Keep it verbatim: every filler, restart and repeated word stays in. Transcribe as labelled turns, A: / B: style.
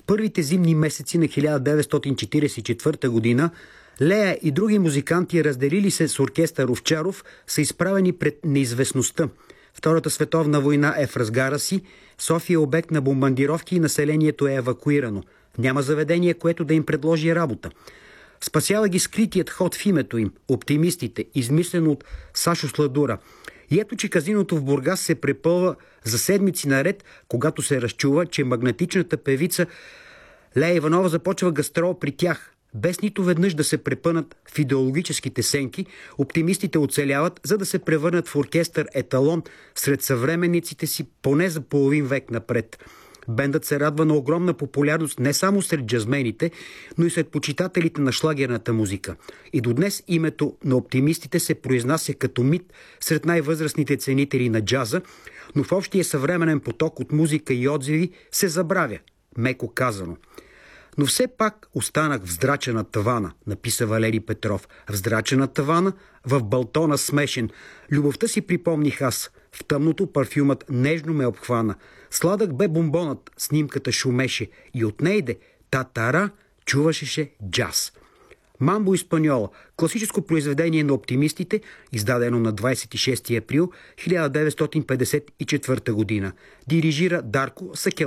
A: първите зимни месеци на хиляда деветстотин четиридесет и четвърта година Лея и други музиканти, разделили се с оркестър Овчаров, са изправени пред неизвестността. Втората световна война е в разгара си, София е обект на бомбардировки и населението е евакуирано. Няма заведение, което да им предложи работа. Спасява ги скритият ход в името им – Оптимистите, измислено от Сашо Сладура. И ето, че казиното в Бургас се препълва за седмици наред, когато се разчува, че магнетичната певица Лея Иванова започва гастрол при тях. Без нито веднъж да се препънат в идеологическите сенки, Оптимистите оцеляват, за да се превърнат в оркестър еталон сред съвременниците си поне за половин век напред. Бендът се радва на огромна популярност не само сред джазмените, но и сред почитателите на шлагерната музика. И до днес името на Оптимистите се произнася като мит сред най-възрастните ценители на джаза, но в общия съвременен поток от музика и отзиви се забравя, меко казано. Но все пак останах в здрачена тавана, написа Валери Петров. В здрачена тавана, в балтона смешен. Любовта си припомних аз. В тъмното парфюмът нежно ме обхвана. Сладък бе бомбонът, снимката шумеше. И отнейде татара чуваше джаз. Мамбо Испаньола, класическо произведение на Оптимистите, издадено на двадесет и шести април хиляда деветстотин петдесет и четвърта година. Дирижира Дарко Сакел.